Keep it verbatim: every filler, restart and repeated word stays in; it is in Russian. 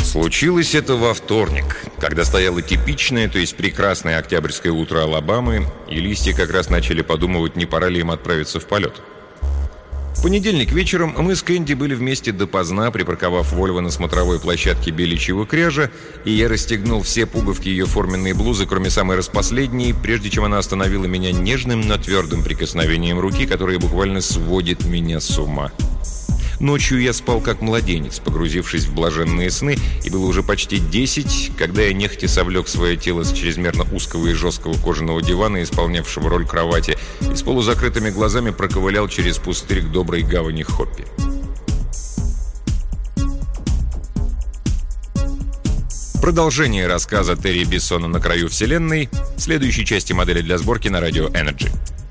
Случилось это во вторник, когда стояло типичное, то есть прекрасное октябрьское утро Алабамы, и листья как раз начали подумывать, не пора ли им отправиться в полет. В понедельник вечером мы с Кэнди были вместе допоздна, припарковав Вольво на смотровой площадке Беличьего кряжа, и я расстегнул все пуговки ее форменной блузы, кроме самой распоследней, прежде чем она остановила меня нежным, но твердым прикосновением руки, которое буквально сводит меня с ума. Ночью я спал как младенец, погрузившись в блаженные сны, и было уже почти десять, когда я нехотя совлек свое тело с чрезмерно узкого и жесткого кожаного дивана, исполнявшего роль кровати, и с полузакрытыми глазами проковылял через пустырь к доброй гавани Хоппи. Продолжение рассказа Терри Бессона «На краю вселенной» в следующей части «Модели для сборки» на радио Energy.